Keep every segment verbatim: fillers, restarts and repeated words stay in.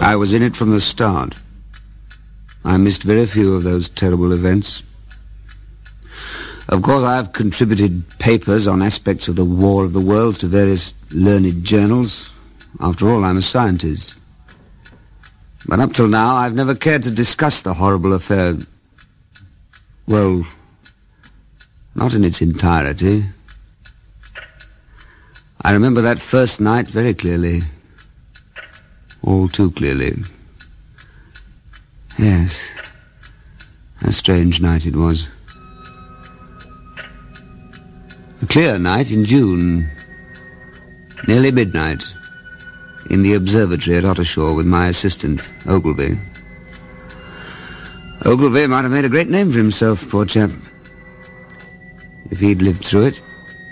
I was in it from the start. I missed very few of those terrible events. Of course, I have contributed papers on aspects of the War of the Worlds to various learned journals. After all, I'm a scientist. But up till now, I've never cared to discuss the horrible affair. Well, not in its entirety. I remember that first night very clearly. All too clearly. Yes. A strange night it was. A clear night in June. Nearly midnight. In the observatory at Ottershaw with my assistant, Ogilvy. Ogilvy might have made a great name for himself, poor chap. If he'd lived through it.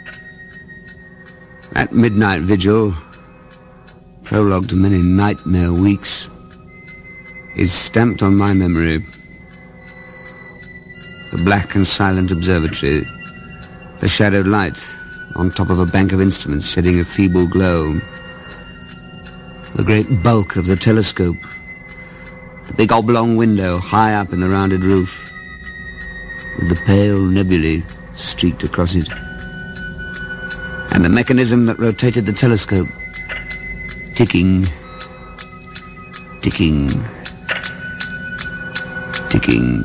That midnight vigil, prologue to many nightmare weeks, is stamped on my memory. The black and silent observatory, the shadowed light on top of a bank of instruments shedding a feeble glow, the great bulk of the telescope, the big oblong window high up in the rounded roof, with the pale nebulae streaked across it, and the mechanism that rotated the telescope, ticking, ticking, ticking.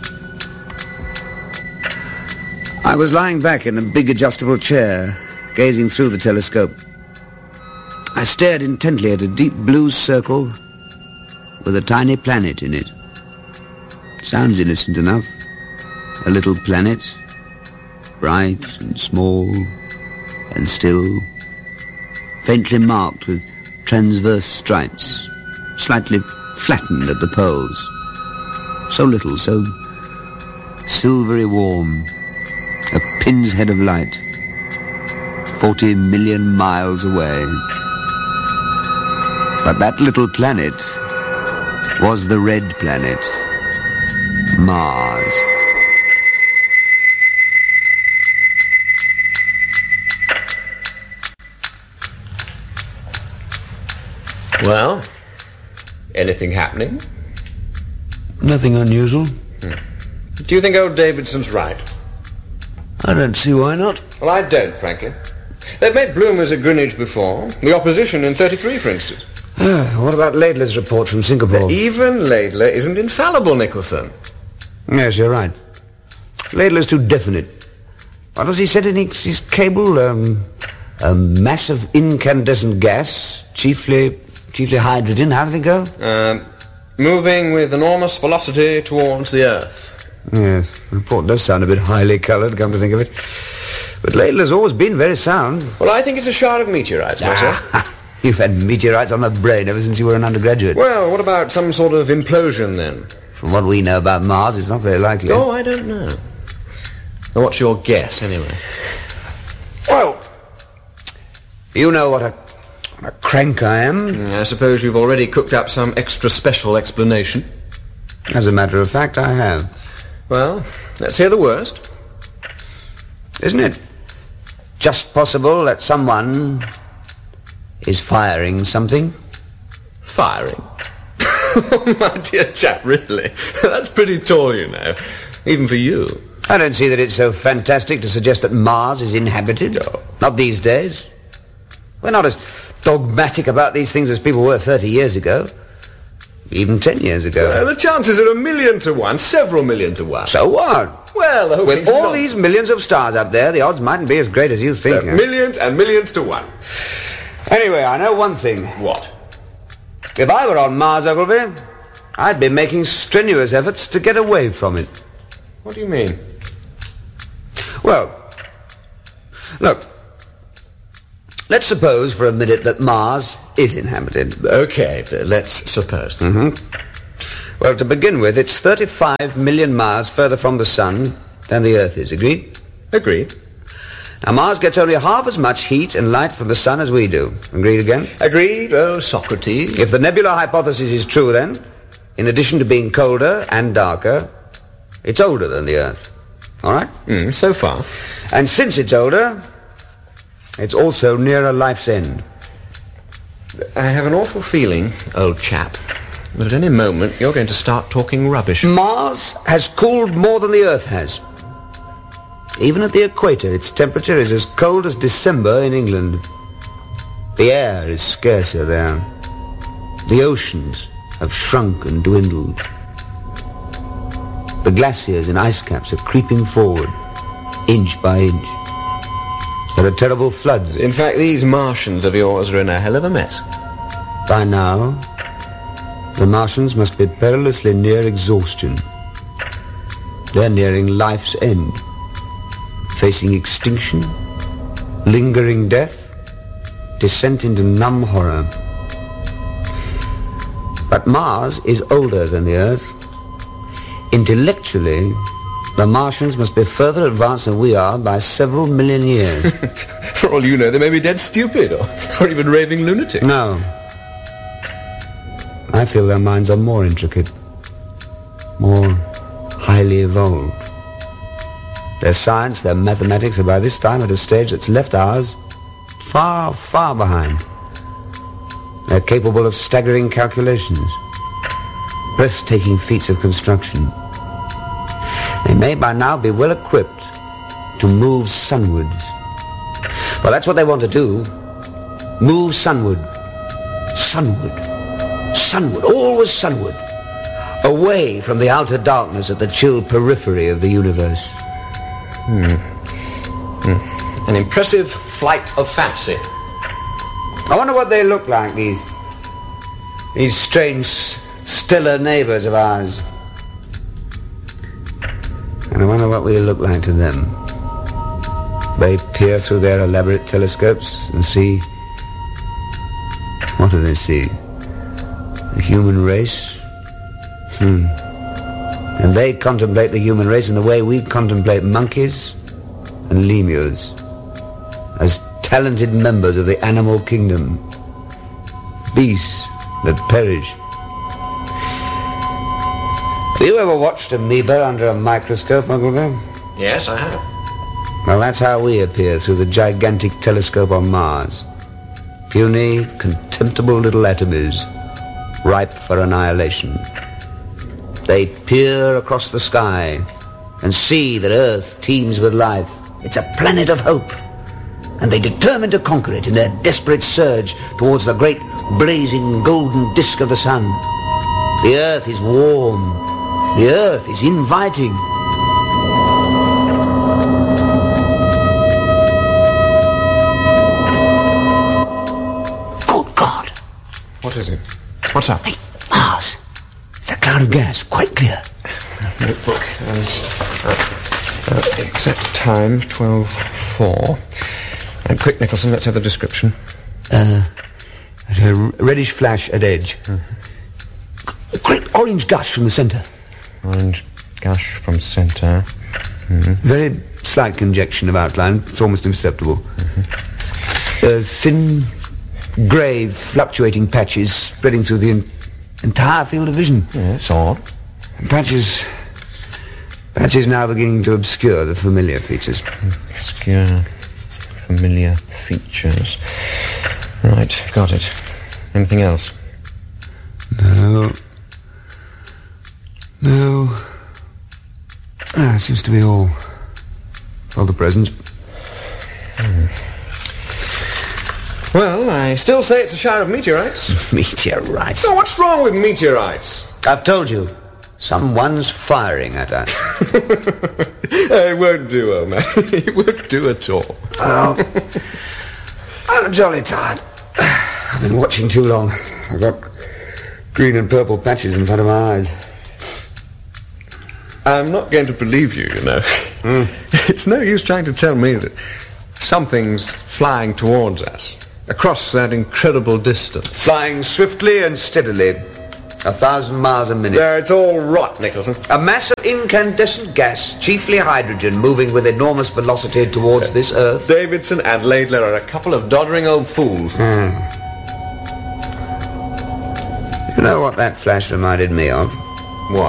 I was lying back in a big adjustable chair, gazing through the telescope. I stared intently at a deep blue circle with a tiny planet in it. Sounds innocent enough. A little planet, bright and small and still, faintly marked with transverse stripes, slightly flattened at the poles. So little, so silvery warm, a pin's head of light, forty million miles away. But that little planet was the red planet, Mars. Well, anything happening? Nothing unusual. Hmm. Do you think old Davidson's right? I don't see why not. Well, I don't, frankly. They've made bloomers at Greenwich before. The opposition in thirty-three, for instance. Ah, what about Laidler's report from Singapore? Even Laidler isn't infallible, Nicholson. Yes, you're right. Laidler's too definite. What was he said in his, his cable? Um, a mass of incandescent gas, chiefly chiefly hydrogen. How did it go? Um, moving with enormous velocity towards the Earth. Yes, the report does sound a bit highly coloured, come to think of it. But Laidler's always been very sound. Well, I think it's a shower of meteorites, myself. Ah, you've had meteorites on the brain ever since you were an undergraduate. Well, what about some sort of implosion, then? From what we know about Mars, it's not very likely. Oh, I don't know. Now, what's your guess, anyway? Well, you know what a, what a crank I am. I suppose you've already cooked up some extra special explanation. As a matter of fact, I have. Well, let's hear the worst. Isn't it just possible that someone is firing something? Firing? Oh, my dear chap, really? That's pretty tall, you know. Even for you. I don't see that it's so fantastic to suggest that Mars is inhabited. No. Not these days. We're not as dogmatic about these things as people were thirty years ago. Even ten years ago. Uh, the chances are a million to one, several million to one. So what? Well, the whole With thing's all not... these millions of stars up there, the odds mightn't be as great as you think. Uh, millions and millions to one. Anyway, I know one thing. What? If I were on Mars, Ogilvy, I'd be making strenuous efforts to get away from it. What do you mean? Well, look, let's suppose for a minute that Mars is inhabited. Okay, let's suppose. Mm-hmm. Well, to begin with, it's thirty-five million miles further from the sun than the Earth is, agreed? Agreed. Now, Mars gets only half as much heat and light from the sun as we do. Agreed again? Agreed, oh, Socrates. If the nebula hypothesis is true, then, in addition to being colder and darker, it's older than the Earth. All right? Mm, so far. And since it's older, it's also nearer life's end. I have an awful feeling, old chap, that at any moment you're going to start talking rubbish. Mars has cooled more than the Earth has. Even at the equator, its temperature is as cold as December in England. The air is scarcer there. The oceans have shrunk and dwindled. The glaciers and ice caps are creeping forward, inch by inch. There are terrible floods. In fact, these Martians of yours are in a hell of a mess. By now, the Martians must be perilously near exhaustion. They're nearing life's end, facing extinction, lingering death, descent into numb horror. But Mars is older than the Earth. Intellectually, the Martians must be further advanced than we are by several million years. For all you know, they may be dead stupid, or, or even raving lunatic. No. I feel their minds are more intricate, more highly evolved. Their science, their mathematics are by this time at a stage that's left ours far, far behind. They're capable of staggering calculations, breathtaking feats of construction. They may by now be well equipped to move sunwards. Well, that's what they want to do. Move sunward. Sunward. Sunward. Always sunward. Away from the outer darkness at the chill periphery of the universe. Hmm. Hmm. An impressive flight of fancy. I wonder what they look like, these... these strange, stellar neighbours of ours. And I wonder what we look like to them. They peer through their elaborate telescopes and see... What do they see? The human race? Hmm. And they contemplate the human race in the way we contemplate monkeys and lemurs, as talented members of the animal kingdom, beasts that perish. Have you ever watched amoeba under a microscope, Uncle Ben? Yes, I have. Well, that's how we appear through the gigantic telescope on Mars. Puny, contemptible little atomies, ripe for annihilation. They peer across the sky and see that Earth teems with life. It's a planet of hope. And they determine to conquer it in their desperate surge towards the great blazing golden disk of the sun. The Earth is warm. The Earth is inviting. Good God! What is it? What's up? Hey, Mars. It's a cloud of gas, quite clear. Notebook. Um, uh, uh, exact time, twelve four. And quick, Nicholson, let's have the description. Uh, a reddish flash at edge. Mm-hmm. A great orange gush from the centre. Orange gush from centre. Mm-hmm. Very slight conjection of outline. It's almost imperceptible. Mm-hmm. Uh, thin, grey, fluctuating patches spreading through the en- entire field of vision. Yeah, it's odd. Patches... Patches now beginning to obscure the familiar features. Obscure... familiar features. Right, got it. Anything else? No. No. Ah, it seems to be all. All the presents. Hmm. Well, I still say it's a shower of meteorites. Meteorites? So what's wrong with meteorites? I've told you. Someone's firing at us. It won't do, old man. It won't do at all. Oh, I'm jolly tired. I've been watching too long. I've got green and purple patches in front of my eyes. I'm not going to believe you, you know. Mm. It's no use trying to tell me that something's flying towards us, across that incredible distance. Flying swiftly and steadily, a thousand miles a minute. There, it's all rot, Nicholson. A mass of incandescent gas, chiefly hydrogen, moving with enormous velocity towards uh, this Earth. Davidson and Laidler are a couple of doddering old fools. Mm. You know what that flash reminded me of? What?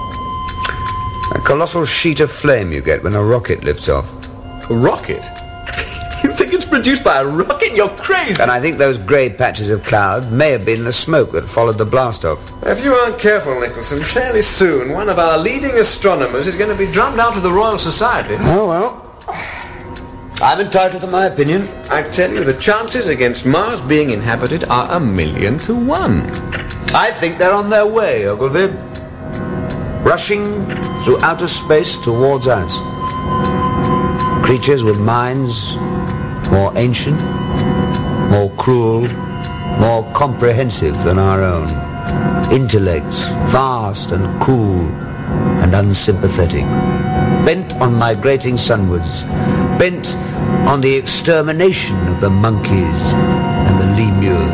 A colossal sheet of flame you get when a rocket lifts off. A rocket? You think it's Produced by a rocket? You're crazy. And I think those grey patches of cloud may have been the smoke that followed the blast-off. If you aren't careful, Nicholson, fairly soon one of our leading astronomers is going to be drummed out of the Royal Society. Oh, well. I'm entitled to my opinion. I tell you, the chances against Mars being inhabited are a million to one. I think they're on their way, Ogilvy. Rushing through outer space towards us. Creatures with minds more ancient, more cruel, more comprehensive than our own. Intellects vast and cool and unsympathetic. Bent on migrating sunwards. Bent on the extermination of the monkeys and the lemurs.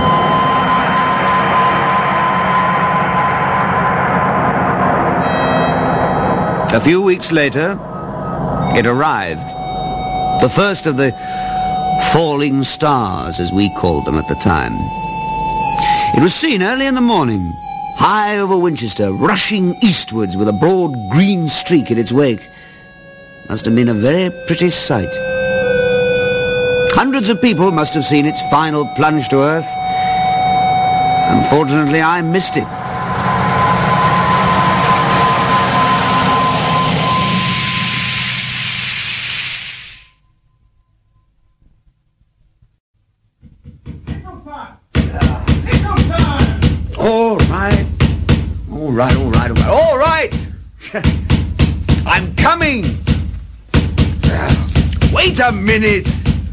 A few weeks later, it arrived. The first of the falling stars, as we called them at the time. It was seen early in the morning, high over Winchester, rushing eastwards with a broad green streak in its wake. Must have been a very pretty sight. Hundreds of people must have seen its final plunge to earth. Unfortunately, I missed it. All right. All right, all right, all right. All right! I'm coming! Wait a minute!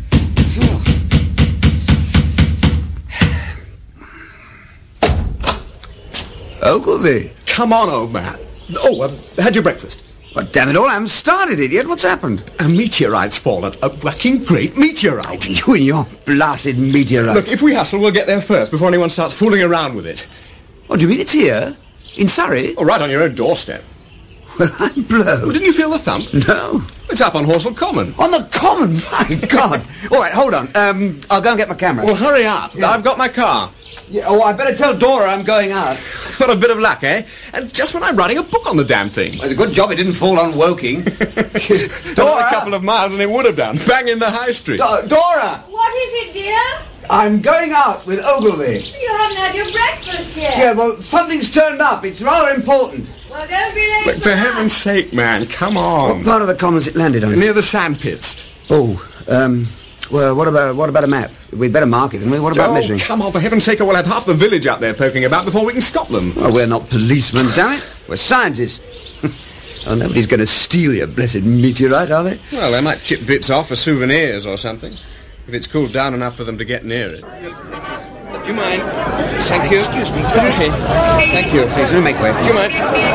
Ogilvy. Come on, old man. Oh, uh, had your breakfast? Well, damn it all, I haven't started it yet. What's happened? A meteorite's fallen. A whacking great meteorite. You and your blasted meteorite. Look, if we hustle, we'll get there first before anyone starts fooling around with it. What do you mean it's here? In Surrey? Oh, right on your own doorstep. Well, I'm blowed. Oh, didn't you feel the thump? No. It's up on Horsell Common. On the common? My God. All right, hold on. Um, I'll go and get my camera. Well, hurry up. Yeah. I've got my car. Yeah, oh, I better tell Dora I'm going out. What a bit of luck, eh? And just when I'm writing a book on the damn thing. Well, it's a good job it didn't fall on Woking. Dora! A couple of miles and it would have done. Bang in the high street. Do- Dora! What is it, dear? I'm going out with Ogilvy. You haven't had your breakfast yet. Yeah, well, something's turned up. It's rather important. Well, don't be late. Look, for heaven's sake, man, come on. What part of the commons it landed on? Near the sandpits. Oh, um, well, what about what about a map? We'd better mark it, haven't we? What about oh, measuring? come on, for heaven's sake, or we'll have half the village out there poking about before we can stop them. Well, we're not policemen, damn it. We're scientists. Oh, nobody's going to steal your blessed meteorite, are they? Well, they might chip bits off for souvenirs or something, if it's cooled down enough for them to get near it. Do you mind? Thank you. Excuse me. Sorry. Thank you. Please, let me make way. Do you mind?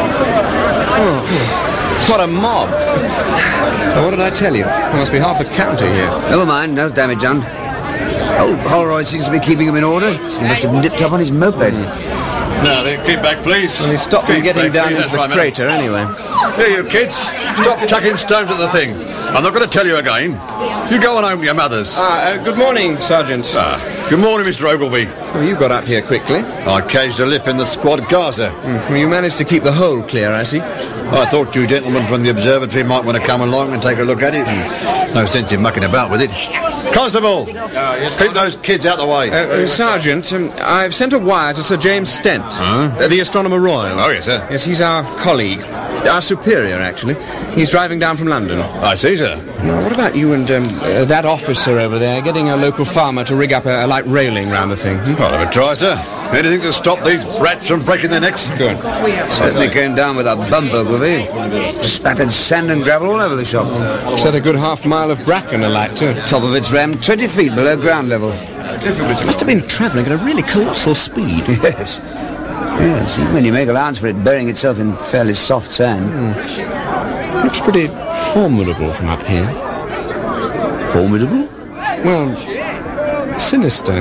Oh, what a mob. So what did I tell you? There must be half a county here. Never mind, no damage done. Old Holroyd seems to be keeping him in order. He must have nipped up on his moped. Now then, keep back, please. Well, he stopped Keep them getting back, down please. into the That's right, crater anyway. Here, you kids. Stop chucking stones at the thing. I'm not going to tell you again. You go on home to your mothers. Ah, uh, good morning, Sergeant. Ah, good morning, Mister Ogilvy. Well, you got up here quickly. I caged a lift in the squad car, sir. Mm, well, you managed to keep the hole clear, I see. I thought you gentlemen from the observatory might want to come along and take a look at it. And no sense in mucking about with it. Constable, yes, keep those kids out the way. Uh, uh, Sergeant, um, I've sent a wire to Sir James Stent, Huh? uh, the Astronomer Royal. Oh, yes, sir. Yes, he's our colleague. Our superior, actually. He's driving down from London. I see, sir. Now, what about you and um, uh, that officer over there getting a local farmer to rig up a, a light railing round the thing? Hmm? I'll have a try, sir. Anything to stop these brats from breaking their necks. Good. Certainly came down with a bumper, Ogilvy. Spattered sand and gravel all over the shop. Set a good half mile of bracken alight, too. Top of it's rammed twenty feet below ground level. Must have been travelling at a really colossal speed. Yes. Yes, even when you make allowance for it burying itself in fairly soft sand. Mm. Looks pretty formidable from up here. Formidable? Well, sinister.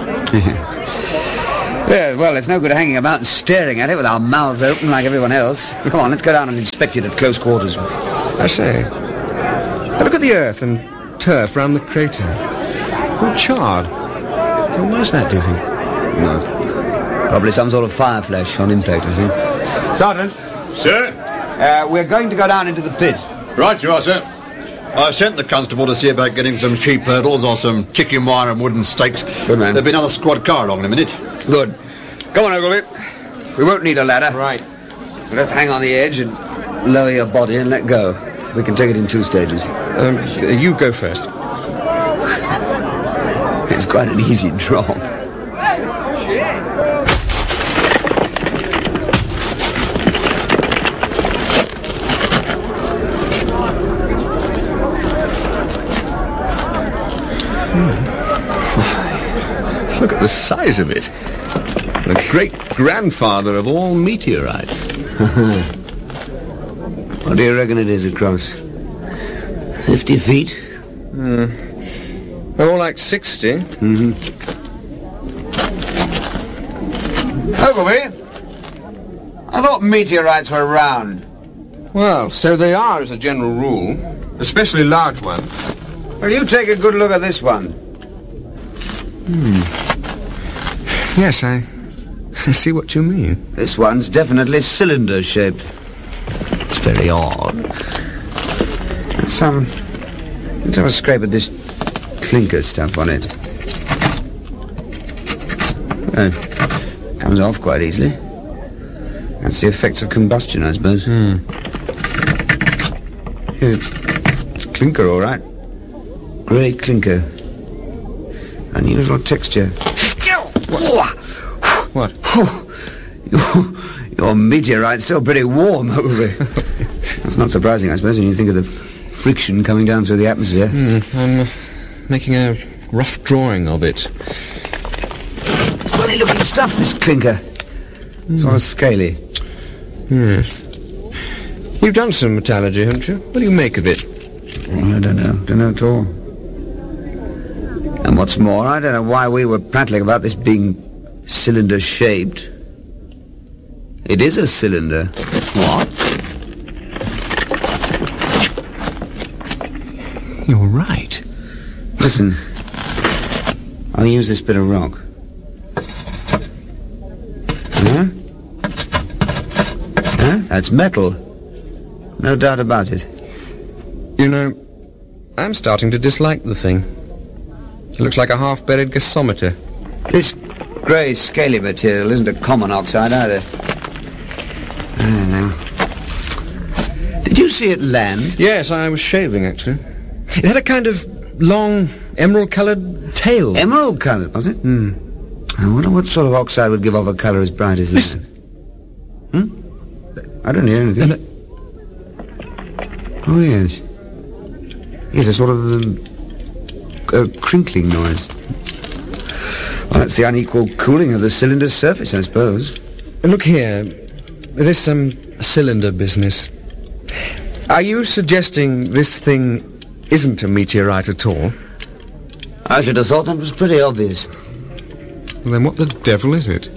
Yeah, well, it's no good hanging about and staring at it with our mouths open like everyone else. Come on, let's go down and inspect it at close quarters. I say, look at the earth and turf round the crater. All charred. Well, why's that, do you think? No. Probably some sort of fire flash on impact, I think. Sergeant, Sir? uh, we're going to go down into the pit. Right you are, sir. I sent the constable to see about getting some sheep hurdles or some chicken wire and wooden stakes. Good man. There'll be another squad car along in a minute. Good. Come on, Ogilvy. We won't need a ladder. Right. We'll just hang on the edge and lower your body and let go. We can take it in two stages. Um, you go first. It's quite an easy drop. Look at the size of it. The great-grandfather of all meteorites. What do you reckon it is across? Fifty feet? Hmm. More like sixty. Mm-hmm. Ogilvy, I thought meteorites were round. Well, so they are as a general rule, especially large ones. Well, you take a good look at this one. Hmm. Yes, I, I see what you mean. This one's definitely cylinder-shaped. It's very odd. Let's, um, let's have a scrape at this clinker stuff on it. Oh, comes off quite easily. That's the effects of combustion, I suppose. Hmm. Yeah, it's, it's clinker, all right. Grey clinker. Unusual texture. What? Your, your meteorite's still pretty warm, Ogilvy. That's not surprising, I suppose, when you think of the friction coming down through the atmosphere. Mm, I'm uh, making a rough drawing of it. Funny-looking stuff, this clinker. Mm. Sort of scaly. Yes. You've done some metallurgy, haven't you? What do you make of it? I don't know. Don't know at all. And what's more, I don't know why we were prattling about this being cylinder-shaped. It is a cylinder. What? You're right. Listen, I'll use this bit of rock. Huh? Huh? That's metal. No doubt about it. You know, I'm starting to dislike the thing. It looks like a half-buried gasometer. This grey, scaly material isn't a common oxide either. I don't know. Did you see it land? Yes, I was shaving, actually. It had a kind of long, emerald-coloured tail. Emerald-coloured, was it? Hmm. I wonder what sort of oxide would give off a colour as bright as this. Listen. Hmm? I don't hear anything. No, no. Oh, yes. Yes, a sort of um, a crinkling noise. Well, that's the unequal cooling of the cylinder's surface, I suppose. Look here. This, um, cylinder business. Are you suggesting this thing isn't a meteorite at all? I should have thought that was pretty obvious. Well, then what the devil is it?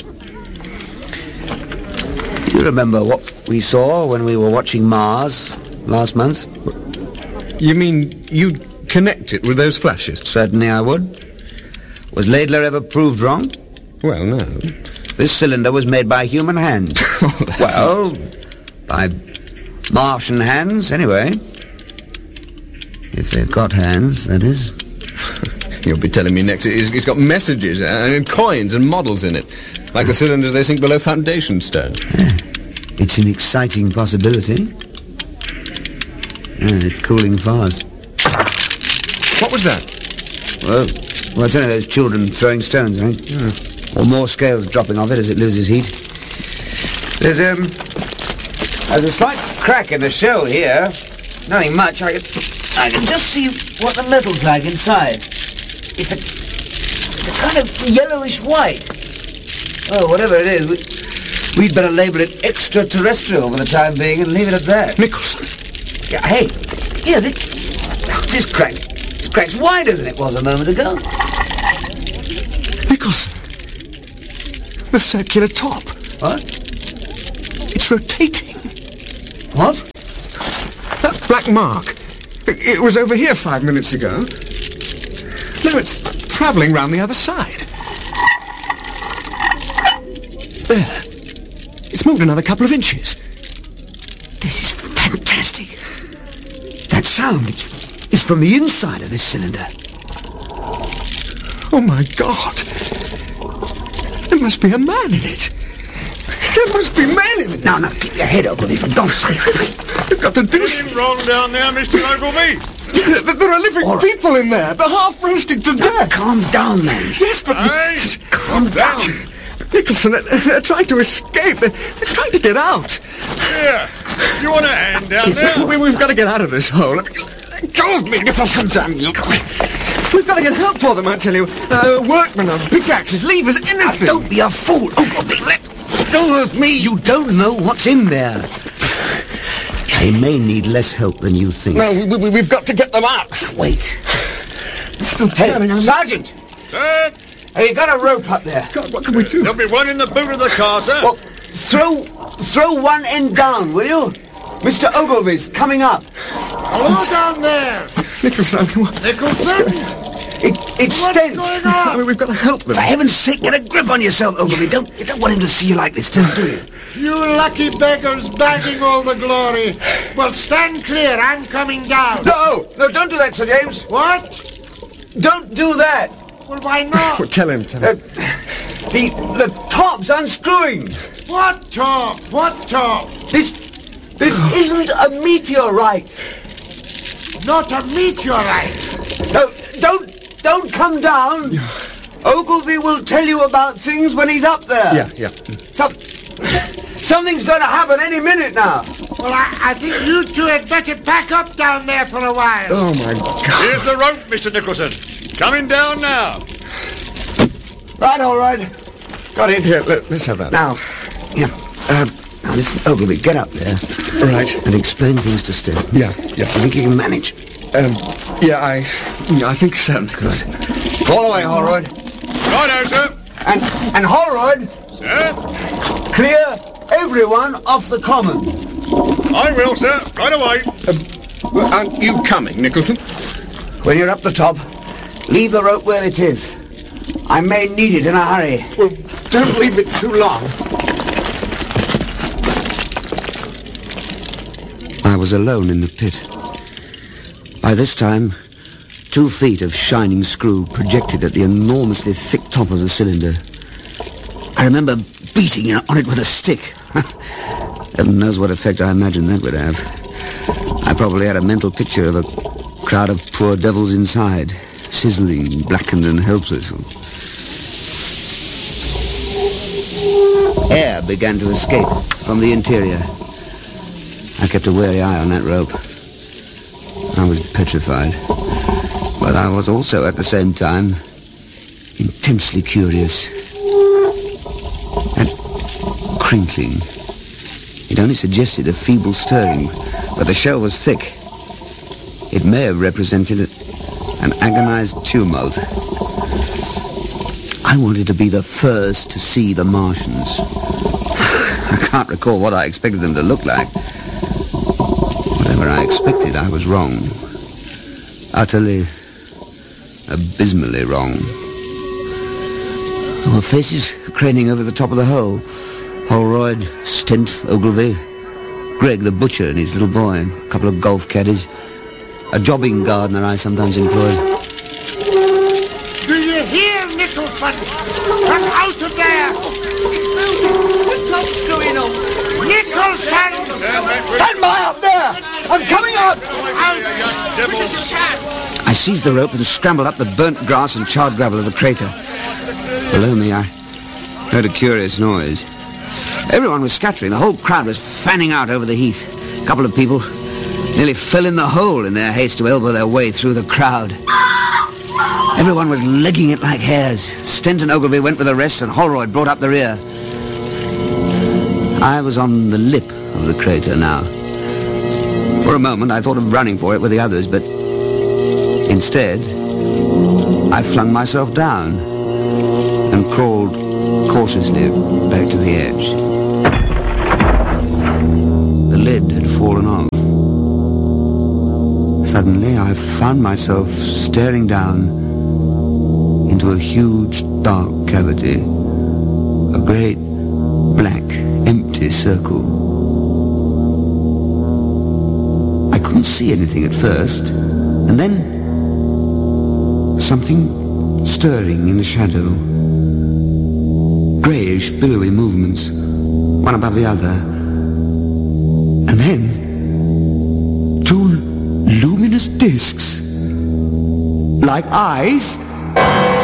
You remember what we saw when we were watching Mars last month? You mean you'd connect it with those flashes? Certainly I would. Was Laidler ever proved wrong? Well, no. This cylinder was made by human hands. Oh, that's well, not... by Martian hands, anyway. If they've got hands, that is. You'll be telling me next it's, it's got messages and coins and models in it, like the cylinders they sink below foundation stone. Yeah. It's an exciting possibility. Yeah, it's cooling fast. What was that? Well, well, it's only those children throwing stones, I think. Yeah. Or more scales dropping off it as it loses heat. There's, um... There's a slight crack in the shell here. Nothing much. I can, I can just see what the metal's like inside. It's a... It's a kind of yellowish white. Oh, whatever it is, we, we'd better label it extraterrestrial for the time being and leave it at that. Nicholson! Yeah, hey, here, this, this crack, this crack's wider than it was a moment ago. Nicholson! The circular top. What? It's rotating. What? That black mark. It, it was over here five minutes ago. No, it's travelling round the other side. There. It's moved another couple of inches. This is fantastic. That sound, it's, is from the inside of this cylinder. Oh, my God. There must be a man in it. There must be men in it. Now, now, keep your head Ogilvy, for God's sake. We've got to do Something wrong down there, Mister Ogilvy. There are living All right. people in there. They're half roasted to Now, death. calm down, man. Yes, but... Hey, Calm down. Nicholson, they're, they're trying to escape. They're, they're trying to get out. here. You want a hand down there? We, we've got to get out of this hole. Let go of me, Nicholson, damn you. We've got to get help for them, I tell you. Uh, workmen on pickaxes, levers, anything. Don't be a fool, Ogilvy. Let go of me. You don't know what's in there. They may need less help than you think. No, we, we, we've got to get them out. Wait. It's still Hey, turning. I'm- Sergeant! Sir, Have you got a rope up there? God, what can we do? there'll be one in the boot of the car, sir. Well, throw, throw one end down, will you? Mister Ogilvy's coming up. Hello down there. Nicholson, what- Nicholson, It, it's what's Stent. going I on? mean, we've got to help them. For heaven's sake, get a grip on yourself, Ogilvy. Don't, you don't want him to see you like this, too, do you? You lucky beggars bagging all the glory. Well, stand clear. I'm coming down. No, no, don't do that, Sir James. What? Don't do that. Well, why not? Well, tell him, tell Uh, him. the, the top's unscrewing. What top? What top? This, this isn't a meteorite. Not a meteorite. No, don't, don't come down. Ogilvy will tell you about things when he's up there. Yeah, yeah. Some, something's going to happen any minute now. Well, I, I think you two had better pack up down there for a while. Oh, my God. Here's the rope, Mister Nicholson. Coming down now. Right, all right. Got it. Here, let, let's have that. Now, yeah. Uh, now listen, Ogilvy, get up there Right. and explain things to Stem. Yeah, yeah. I think you can manage. Um, yeah, I... I think so. Good. Call away, Holroyd. Righto, sir. And, and Holroyd, Yeah, clear everyone off the common. I will, sir. Right away. Well, aren't you coming, Nicholson? When you're up the top, leave the rope where it is. I may need it in a hurry. Well, don't leave it too long. I was alone in the pit. By this time, two feet of shining screw projected at the enormously thick top of the cylinder. I remember beating on it with a stick. Heaven knows what effect I imagined that would have. I probably had a mental picture of a crowd of poor devils inside, sizzling, blackened and helpless. Air began to escape from the interior. I kept a wary eye on that rope. I was petrified, but I was also at the same time intensely curious. That crinkling, it only suggested a feeble stirring, but the shell was thick. It may have represented an agonized tumult. I wanted to be the first to see the Martians. I can't recall what I expected them to look like. Whatever I expected, I was wrong. Utterly, abysmally wrong. There were faces craning over the top of the hole. Holroyd, Stent, Ogilvy, Greg the butcher and his little boy, a couple of golf caddies, a jobbing gardener I sometimes employed. Do you hear, Nicholson? Come out of there! It's moving! The top's screwing up! Nicholson! Stand by up there! I'm coming up! I seized the rope and scrambled up the burnt grass and charred gravel of the crater. Below me, I heard a curious noise. Everyone was scattering. The whole crowd was fanning out over the heath. A couple of people nearly fell in the hole in their haste to elbow their way through the crowd. Everyone was legging it like hares. Stent and Ogilvy went with the rest, and Holroyd brought up the rear. I was on the lip of the crater now. For a moment, I thought of running for it with the others, but instead, I flung myself down and crawled cautiously back to the edge. The lid had fallen off. Suddenly, I found myself staring down into a huge, dark cavity, a great, black, empty circle. I couldn't see anything at first. And then something stirring in the shadow. Greyish, billowy movements, one above the other. And then two luminous discs, like eyes,